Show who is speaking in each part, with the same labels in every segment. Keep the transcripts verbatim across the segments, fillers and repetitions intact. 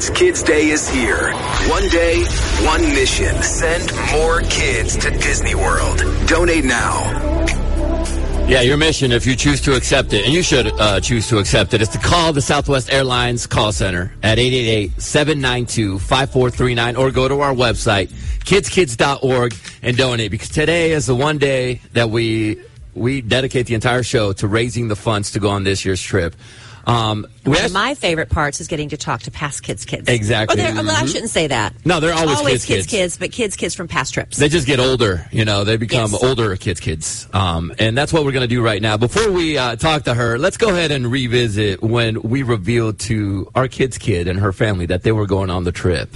Speaker 1: Kids Kids Day is here. One day, one mission. Send more kids to Disney World. Donate now.
Speaker 2: Yeah, your mission, if you choose to accept it, and you should uh, choose to accept it, is to call the Southwest Airlines call center at eight eight eight, seven nine two, five four three nine or go to our website, kids kids dot org, and donate. Because today is the one day that we we dedicate the entire show to raising the funds to go on this year's trip. Um,
Speaker 3: One of my favorite parts is getting to talk to past kids' kids.
Speaker 2: Exactly.
Speaker 3: Or they're- well, I shouldn't say that.
Speaker 2: No, they're always,
Speaker 3: always
Speaker 2: kids,
Speaker 3: kids, kids, but kids, kids from past trips.
Speaker 2: They just get older, you know. They become
Speaker 3: Yes.
Speaker 2: older kids, kids. Um, and that's what we're going to do right now. Before we uh, talk to her, let's go ahead and revisit when we revealed to our kid's kid and her family that they were going on the trip.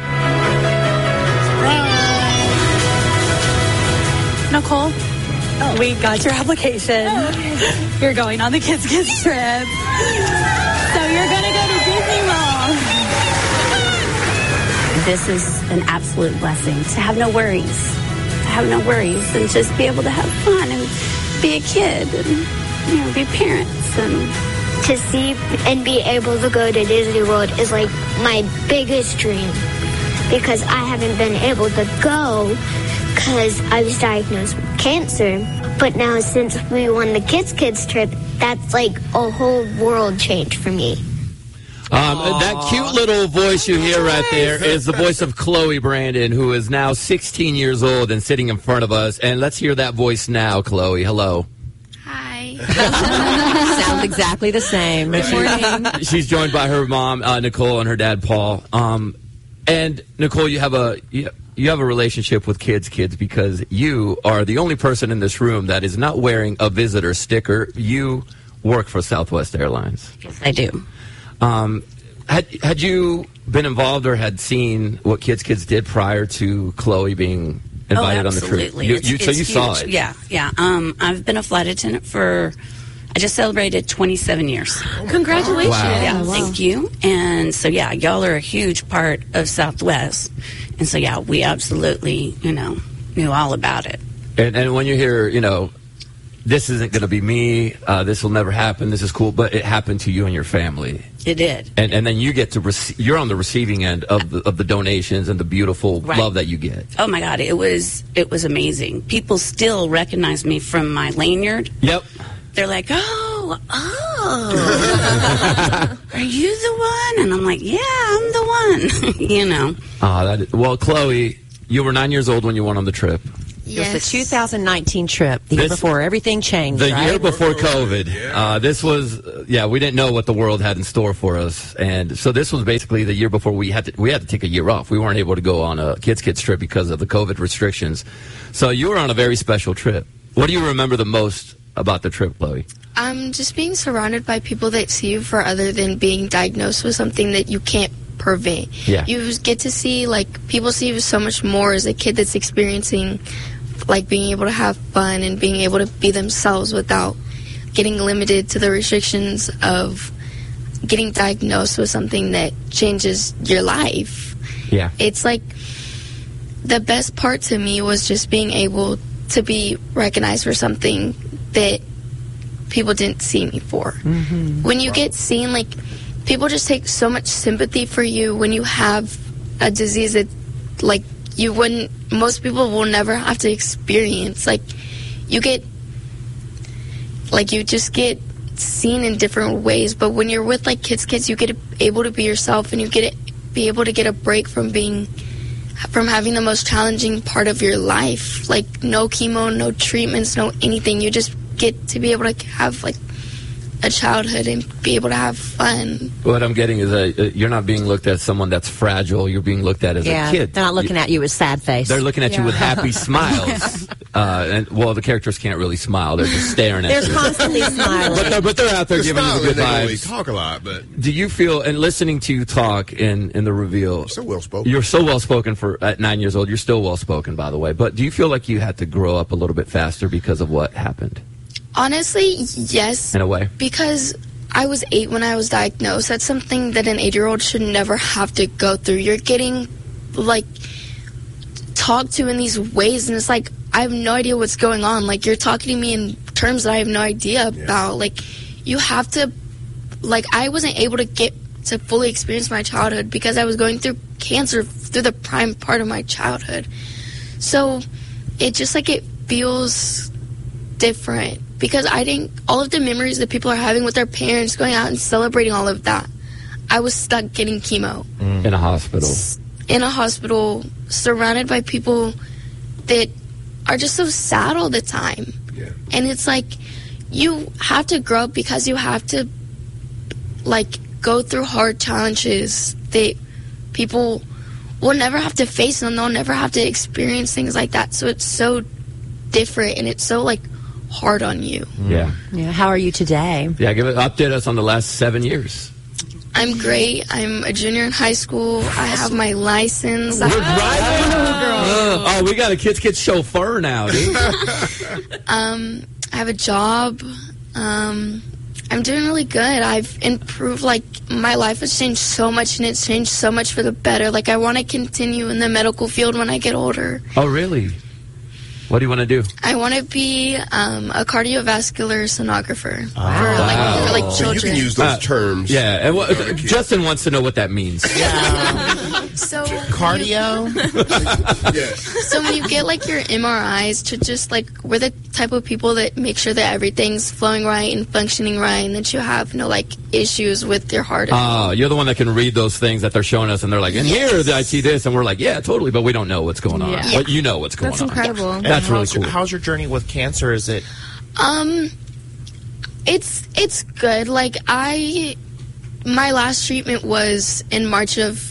Speaker 4: Nicole, oh. we got your application. Oh. You're going on the Kids Kids trip. So you're going to go to Disney World.
Speaker 5: This is an absolute blessing to have no worries. To have no worries and just be able to have fun and be a kid and, you know, be parents. And
Speaker 6: to see and be able to go to Disney World is like my biggest dream because I haven't been able to go because I was diagnosed with cancer. But now since we won the Kids Kids trip, that's like a whole world change for me.
Speaker 2: Um, that cute little voice you hear right there is the voice of Chloe Brandon, who is now sixteen years old and sitting in front of us. And let's hear that voice now, Chloe. Hello.
Speaker 5: Hi.
Speaker 3: Sounds exactly the same. Good morning.
Speaker 2: She's joined by her mom, uh, Nicole, and her dad, Paul. Um, and Nicole, you have a you, you have a relationship with kids, kids, because you are the only person in this room that is not wearing a visitor sticker. You work for Southwest Airlines.
Speaker 5: Yes, I do.
Speaker 2: Um, had had you been involved or had seen what Kids Kids did prior to Chloe being invited
Speaker 7: oh,
Speaker 2: on the trip?
Speaker 7: absolutely.
Speaker 2: You,
Speaker 7: It's-
Speaker 2: you, so
Speaker 7: it's
Speaker 2: you
Speaker 7: huge.
Speaker 2: saw it.
Speaker 7: Yeah, yeah. Um, I've been a flight attendant for, I just celebrated twenty-seven years.
Speaker 3: Congratulations.
Speaker 2: Wow.
Speaker 7: Yeah,
Speaker 3: Wow.
Speaker 7: thank you. And so, yeah, y'all are a huge part of Southwest. And so, yeah, we absolutely, you know, knew all about it.
Speaker 2: And, and when you hear, you know, this isn't going to be me, uh, this will never happen, this is cool, but it happened to you and your family.
Speaker 7: It did.
Speaker 2: And and then you get to rece- you're on the receiving end of the, of the donations and the beautiful
Speaker 7: Right.
Speaker 2: love that you get.
Speaker 7: Oh my God, it was it was amazing. People still recognize me from my lanyard.
Speaker 2: Yep.
Speaker 7: They're like, oh, oh, are you the one? And I'm like, yeah, I'm the one. You know.
Speaker 2: Uh, that is, well, Chloe, you were nine years old when you went on the trip.
Speaker 3: It was the two thousand nineteen trip, the year
Speaker 2: This-
Speaker 3: before everything changed,
Speaker 2: The
Speaker 3: right?
Speaker 2: year before COVID. Uh, this was, uh, yeah, we didn't know what the world had in store for us. And so this was basically the year before we had to, we had to take a year off. We weren't able to go on a Kids Kids trip because of the COVID restrictions. So you were on a very special trip. What do you remember the most about the trip, Chloe?
Speaker 8: Um, just being surrounded by people that see you for other than being diagnosed with something that you can't prevent.
Speaker 2: Yeah.
Speaker 8: You get to see, like, people see you so much more as a kid that's experiencing, like, being able to have fun and being able to be themselves without getting limited to the restrictions of getting diagnosed with something that changes your life.
Speaker 2: Yeah.
Speaker 8: It's like the best part to me was just being able to be recognized for something that people didn't see me for.
Speaker 3: Mm-hmm.
Speaker 8: When you get seen, like, people just take so much sympathy for you when you have a disease that, like, you wouldn't, most people will never have to experience. Like, you get, like, you just get seen in different ways. But when you're with, like, kids, kids, you get able to be yourself and you get be able to get a break from being, from having the most challenging part of your life. Like, no chemo, no treatments, no anything. You just get to be able to have, like, a childhood and be able to have fun.
Speaker 2: What I'm getting is a, uh, you're not being looked at as someone that's fragile. You're being looked at as
Speaker 3: yeah,
Speaker 2: a kid.
Speaker 3: they're not looking
Speaker 2: You-
Speaker 3: at you with sad face.
Speaker 2: They're looking at
Speaker 3: Yeah.
Speaker 2: you with happy smiles. Uh, and well, the characters can't really smile. They're just staring at
Speaker 3: They're
Speaker 2: you.
Speaker 3: constantly smiling.
Speaker 2: But they're, but they're out there
Speaker 9: They're
Speaker 2: giving you the
Speaker 9: smiling,
Speaker 2: good
Speaker 9: they don't really
Speaker 2: vibes.
Speaker 9: talk a lot, but
Speaker 2: Do you feel, and listening to you talk in, in the reveal,
Speaker 9: so well spoken.
Speaker 2: you're so well spoken for at nine years old. You're still well spoken, by the way. But do you feel like you had to grow up a little bit faster because of what happened?
Speaker 8: Honestly, yes.
Speaker 2: In a way.
Speaker 8: Because I was eight when I was diagnosed. That's something that an eight-year-old should never have to go through. You're getting, like, talked to in these ways, and it's like, I have no idea what's going on. Like, you're talking to me in terms that I have no idea about. Like, you have to, like, I wasn't able to get to fully experience my childhood because I was going through cancer through the prime part of my childhood. So it just like it feels different because I think all of the memories that people are having with their parents, going out and celebrating all of that, I was stuck getting chemo.
Speaker 2: Mm. In a hospital.
Speaker 8: In a hospital, surrounded by people that are just so sad all the time.
Speaker 9: Yeah.
Speaker 8: And it's like, you have to grow up because you have to, like, go through hard challenges that people will never have to face, and they'll never have to experience things like that. So it's so different, and it's so, like, hard on you.
Speaker 2: Yeah.
Speaker 3: Yeah. How are you today?
Speaker 2: Yeah, give it, update us on the last seven years.
Speaker 8: I'm great. I'm a junior in high school. I have my license.
Speaker 2: We're driving? Oh, oh, we got a Kids Kids chauffeur now, dude.
Speaker 8: um, I have a job. Um, I'm doing really good. I've improved. Like, my life has changed so much, and it's changed so much for the better. Like, I want to continue in the medical field when I get older.
Speaker 2: Oh, really? What do you want to do?
Speaker 8: I want to be um, a cardiovascular sonographer
Speaker 2: Oh.
Speaker 8: for, like, for, like,
Speaker 9: So
Speaker 8: children.
Speaker 9: you can use those
Speaker 2: Uh,
Speaker 9: terms.
Speaker 2: Yeah, and what, Justin wants to know what that means.
Speaker 8: So
Speaker 10: Cardio?
Speaker 9: Yes.
Speaker 8: So when you get, like, your M R Is to just, like, we're the type of people that make sure that everything's flowing right and functioning right and that you have no, like, issues with your heart.
Speaker 2: Oh, you're the one that can read those things that they're showing us, and they're like, and here I see this, and we're like, yeah, totally, but we don't know what's going on.
Speaker 8: Yeah.
Speaker 2: But you know what's going
Speaker 11: That's
Speaker 2: on.
Speaker 11: incredible.
Speaker 10: And
Speaker 2: That's really
Speaker 10: how's,
Speaker 2: cool.
Speaker 10: How's your journey with cancer? Is it?
Speaker 8: Um, it's it's good. Like, I, my last treatment was in March of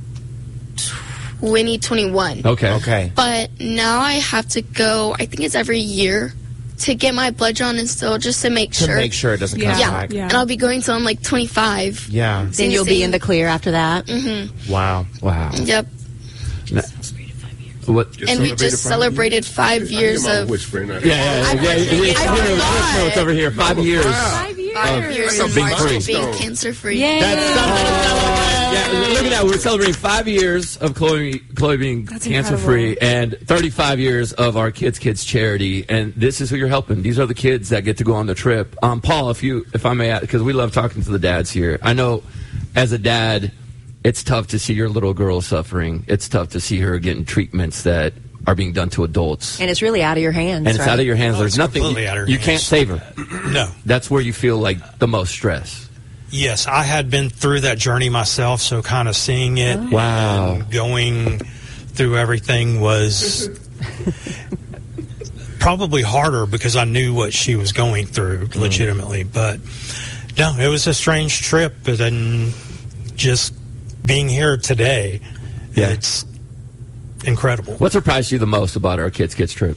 Speaker 8: twenty twenty-one.
Speaker 2: Okay.
Speaker 10: Okay.
Speaker 8: But now I have to go, I think it's every year, to get my blood drawn and still just to make
Speaker 10: To
Speaker 8: sure.
Speaker 10: make sure it doesn't
Speaker 11: Yeah.
Speaker 10: come
Speaker 8: Yeah.
Speaker 10: back.
Speaker 11: Yeah.
Speaker 8: And I'll be going till I'm like twenty-five.
Speaker 10: Yeah.
Speaker 3: Then you'll be in the clear after that.
Speaker 8: Mm-hmm.
Speaker 10: Wow.
Speaker 2: Wow.
Speaker 8: Yep.
Speaker 2: Na- What?
Speaker 8: And we just celebrated five years
Speaker 9: Your mom
Speaker 8: of
Speaker 9: whispering.
Speaker 2: Yeah, yeah, yeah. yeah, yeah, yeah. No, it's over here. Five years.
Speaker 11: Five years.
Speaker 8: five years
Speaker 9: That's
Speaker 8: of
Speaker 9: a big
Speaker 8: March of
Speaker 9: milestone.
Speaker 8: being cancer free.
Speaker 11: Yay.
Speaker 2: That's something to celebrate. Yeah, look at that. We're celebrating five years of Chloe, Chloe being
Speaker 11: That's
Speaker 2: cancer free and thirty-five years of our Kids Kids charity. And this is who you're helping. These are the kids that get to go on the trip. Um, Paul, if you, if I may, because we love talking to the dads here. I know, as a dad, it's tough to see your little girl suffering. It's tough to see her getting treatments that are being done to adults.
Speaker 3: And it's really out of your hands.
Speaker 2: And it's
Speaker 3: right?
Speaker 2: out of your hands.
Speaker 12: Oh,
Speaker 2: There's
Speaker 12: it's
Speaker 2: nothing.
Speaker 12: completely out of her
Speaker 2: You can't
Speaker 12: hands.
Speaker 2: save her.
Speaker 12: No.
Speaker 2: That's where you feel like the most stress.
Speaker 12: Yes, I had been through that journey myself, so kind of seeing it,
Speaker 2: Wow.
Speaker 12: and going through everything was probably harder because I knew what she was going through legitimately. But no, it was a strange trip, but then just being here today,
Speaker 2: Yeah.
Speaker 12: it's incredible.
Speaker 2: What surprised you the most about our Kids Kids trip?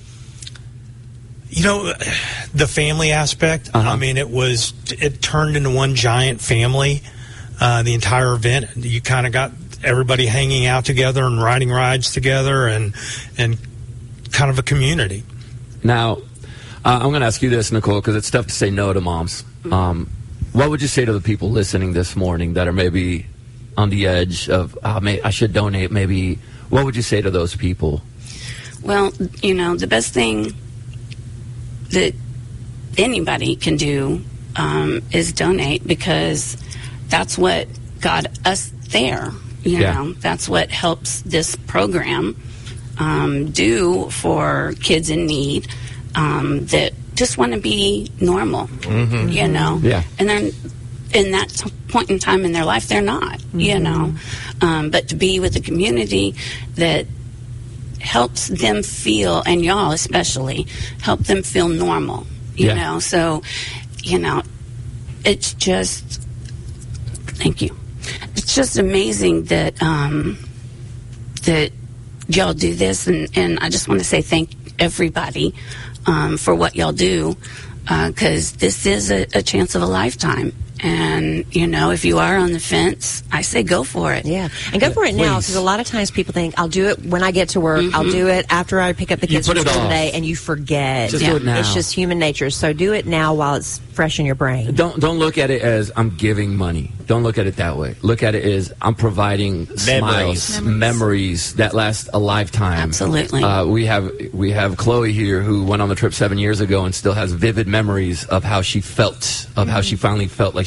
Speaker 12: You know, the family aspect.
Speaker 2: Uh-huh.
Speaker 12: I mean, it was it turned into one giant family. Uh, the entire event, you kind of got everybody hanging out together and riding rides together, and and kind of a community.
Speaker 2: Now, uh, I'm going to ask you this, Nicole, because it's tough to say no to moms. Um, what would you say to the people listening this morning that are maybe on the edge of, oh, may, I should donate? Maybe, what would you say to those people?
Speaker 7: Well, you know, the best thing that anybody can do um, is donate, because that's what got us there. You
Speaker 2: Yeah.
Speaker 7: know, that's what helps this program um, do for kids in need um, that just want to be normal.
Speaker 10: Mm-hmm.
Speaker 7: You know,
Speaker 2: Yeah.
Speaker 7: and then in that t- point in time in their life, they're not. You know, um, but to be with a community that helps them feel, and y'all especially, help them feel normal, you
Speaker 2: Yeah.
Speaker 7: know. So, you know, it's just, thank you. It's just amazing that um, that y'all do this, and, and I just want to say thank everybody um, for what y'all do, because this is a, a chance of a lifetime. And, you know, if you are on the fence, I say go for it.
Speaker 3: Yeah, and go for it now,
Speaker 2: Please.
Speaker 3: because a lot of times people think, I'll do it when I get to work. I'll do it after I pick up the
Speaker 2: You
Speaker 3: kids
Speaker 2: put
Speaker 3: from
Speaker 2: it
Speaker 3: school
Speaker 2: off.
Speaker 3: today, and you forget.
Speaker 2: Just do it now.
Speaker 3: It's just human nature. So do it now while it's fresh in your brain.
Speaker 2: Don't don't look at it as I'm giving money. Don't look at it that way. Look at it as I'm providing
Speaker 10: Memories.
Speaker 2: smiles, memories that last a lifetime.
Speaker 7: Absolutely.
Speaker 2: Uh, we have we have Chloe here who went on the trip seven years ago and still has vivid memories of how she felt, of how she finally felt like she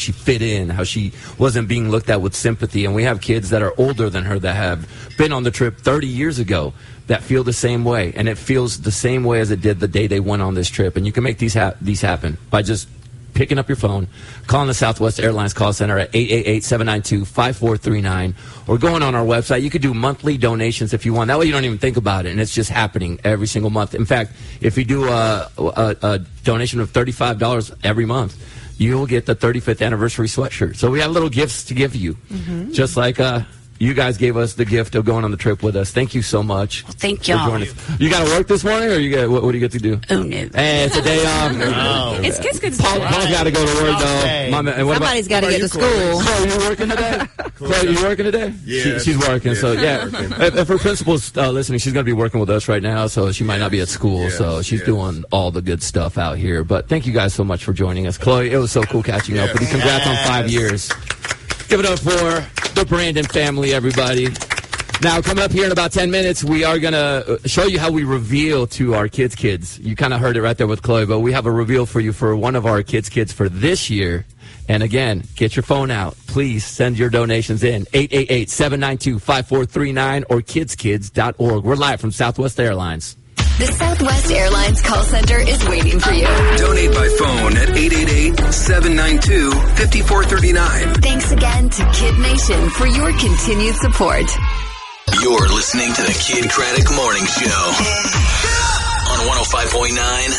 Speaker 2: she fit in, how she wasn't being looked at with sympathy. And we have kids that are older than her that have been on the trip thirty years ago that feel the same way. And it feels the same way as it did the day they went on this trip. And you can make these, ha- these happen by just picking up your phone, calling the Southwest Airlines call center at eight eight eight, seven nine two, five four three nine, or going on our website. You could do monthly donations if you want. That way you don't even think about it, and it's just happening every single month. In fact, if you do a, a, a donation of thirty-five dollars every month, you'll get the thirty-fifth anniversary sweatshirt. So we have little gifts to give you, mm-hmm. just like uh, you guys gave us the gift of going on the trip with us. Thank you so much.
Speaker 7: Well, thank y'all.
Speaker 2: You got to work this morning, or you got what, what do you get to do?
Speaker 7: Oh, no.
Speaker 2: Hey, it's a day off.
Speaker 3: No. It's kids' good.
Speaker 2: Paul, Paul's got to go to work, though. Mama, and what
Speaker 3: Somebody's got to get to school.
Speaker 2: Chloe, you working today? Chloe, you working today?
Speaker 9: Yeah.
Speaker 2: She, she's working,
Speaker 9: yeah,
Speaker 2: so yeah. If, if her principal's uh, listening, she's going to be working with us right now, so she might not be at school,
Speaker 9: yes,
Speaker 2: so she's
Speaker 9: yes.
Speaker 2: doing all the good stuff out here. But thank you guys so much for joining us. Chloe, it was so cool catching up with you. Congrats yes. on five years. Give it up for the Brandon family, everybody. Now, coming up here in about ten minutes, we are going to show you how we reveal to our kids' kids. You kind of heard it right there with Chloe, but we have a reveal for you for one of our kids' kids for this year. And again, get your phone out. Please send your donations in. eight eight eight, seven nine two, five four three nine or kids kids dot org. We're live from Southwest Airlines.
Speaker 11: The Southwest Airlines call center is waiting for you.
Speaker 1: Donate by phone at eight eight eight, seven nine two, five four three nine.
Speaker 11: Thanks again to Kid Nation for your continued support.
Speaker 1: You're listening to the Kid Craddock Morning Show on one oh five point nine